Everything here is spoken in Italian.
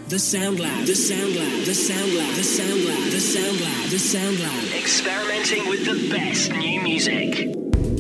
The Sound Lab, the Sound Lab, the Sound Lab, the Sound Lab, the Sound Lab, the Sound Lab. Experimenting with the best new music.